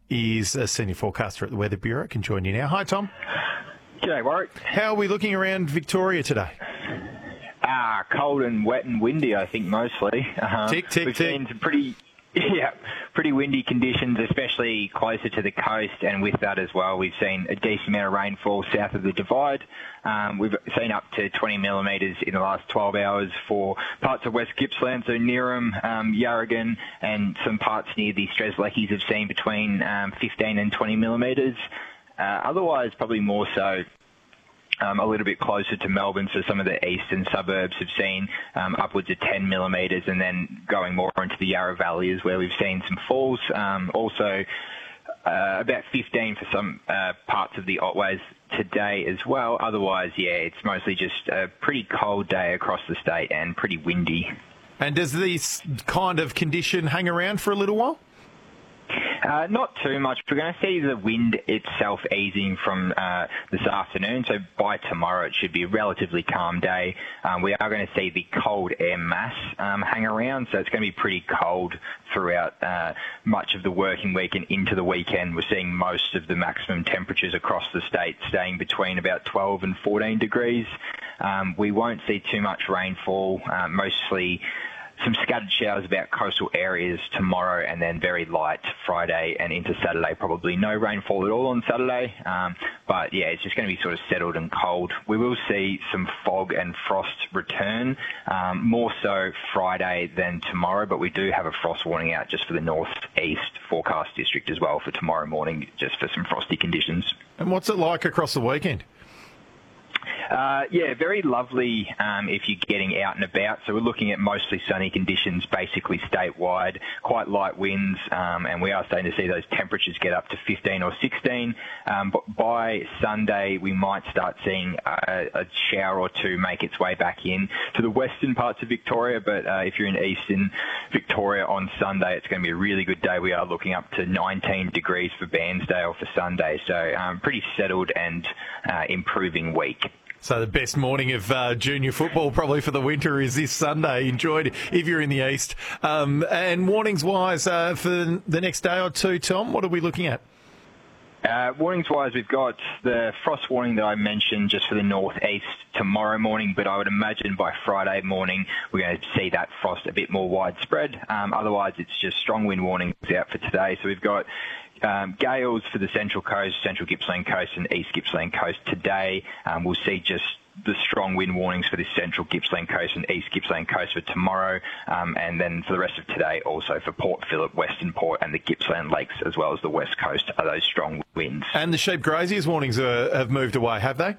is a senior forecaster at the Weather Bureau. Can join you now. Hi, Tom. G'day, Warwick. How are we looking around Victoria today? Cold and wet and windy, I think, mostly. Tick. We've seen some pretty windy conditions, especially closer to the coast, and with that as well, we've seen a decent amount of rainfall south of the Divide. We've seen up to 20 millimetres in the last 12 hours for parts of West Gippsland, so Neerim, Yarragon, and some parts near the Strzelecki's have seen between 15 and 20 millimetres. Otherwise, probably more so a little bit closer to Melbourne, so some of the eastern suburbs have seen upwards of 10 millimetres, and then going more into the Yarra Valley is where we've seen some falls. Also, about 15 for some parts of the Otways today as well. Otherwise, it's mostly just a pretty cold day across the state and pretty windy. And does this kind of condition hang around for a little while? Not too much. We're going to see the wind itself easing from this afternoon, so by tomorrow it should be a relatively calm day. We are going to see the cold air mass hang around, so it's going to be pretty cold throughout much of the working week and into the weekend. We're seeing most of the maximum temperatures across the state staying between about 12 and 14 degrees. We won't see too much rainfall, mostly some scattered showers about coastal areas tomorrow, and then very light Friday and into Saturday. Probably no rainfall at all on Saturday. But it's just going to be sort of settled and cold. We will see some fog and frost return, more so Friday than tomorrow, but we do have a frost warning out just for the northeast forecast district as well for tomorrow morning, just for some frosty conditions. And what's it like across the weekend? Very lovely if you're getting out and about. So we're looking at mostly sunny conditions, basically statewide, quite light winds, and we are starting to see those temperatures get up to 15 or 16. But by Sunday, we might start seeing a shower or two make its way back in to the western parts of Victoria. But if you're in eastern Victoria on Sunday, it's going to be a really good day. We are looking up to 19 degrees for Bairnsdale for Sunday. So pretty settled and improving week. So the best morning of junior football probably for the winter is this Sunday. Enjoy it if you're in the east. And warnings-wise for the next day or two, Tom, what are we looking at? Warnings-wise, we've got the frost warning that I mentioned just for the northeast tomorrow morning, but I would imagine by Friday morning we're going to see that frost a bit more widespread. Otherwise, it's just strong wind warnings out for today. So we've got gales for the Central Coast, Central Gippsland Coast and East Gippsland Coast today. We'll see just the strong wind warnings for the Central Gippsland Coast and East Gippsland Coast for tomorrow, and then for the rest of today also for Port Phillip, Western Port and the Gippsland Lakes as well as the West Coast are those strong winds. And the sheep graziers warnings have moved away, have they?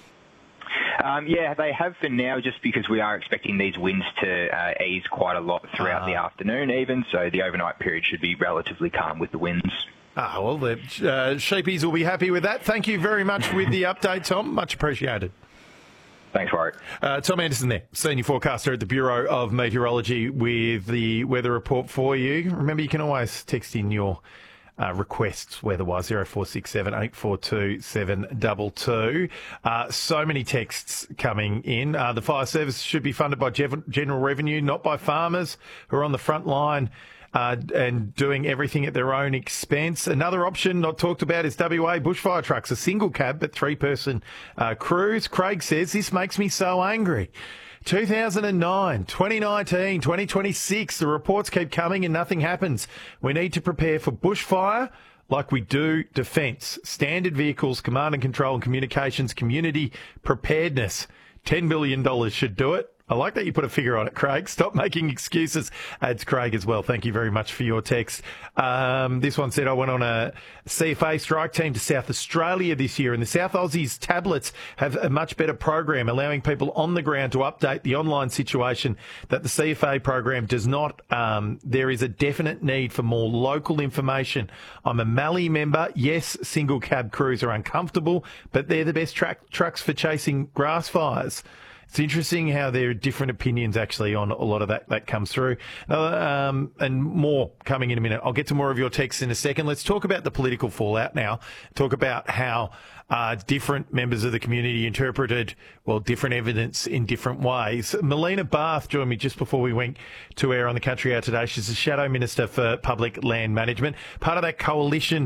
They have for now, just because we are expecting these winds to ease quite a lot throughout the afternoon even, so the overnight period should be relatively calm with the winds. The sheepies will be happy with that. Thank you very much with the update, Tom. Much appreciated. Thanks, Warwick. Tom Anderson there, senior forecaster at the Bureau of Meteorology with the weather report for you. Remember, you can always text in your requests weather-wise, 0467 842 722. So many texts coming in. The fire service should be funded by general revenue, not by farmers who are on the front line and doing everything at their own expense. Another option not talked about is WA bushfire trucks, a single cab but three-person crews. Craig says, this makes me so angry. 2009, 2019, 2026, the reports keep coming and nothing happens. We need to prepare for bushfire like we do defence. Standard vehicles, command and control and communications, community preparedness. $10 billion should do it. I like that you put a figure on it, Craig. Stop making excuses. Adds Craig as well. Thank you very much for your text. This one said, I went on a CFA strike team to South Australia this year, and the South Aussies tablets have a much better program, allowing people on the ground to update the online situation that the CFA program does not. There is a definite need for more local information. I'm a Mallee member. Yes, single cab crews are uncomfortable, but they're the best trucks for chasing grass fires. It's interesting how there are different opinions actually on a lot of that comes through. And more coming in a minute. I'll get to more of your texts in a second. Let's talk about the political fallout now. Talk about how different members of the community interpreted, different evidence in different ways. Melina Barth joined me just before we went to air on the Country Hour today. She's the Shadow Minister for Public Land Management, part of that coalition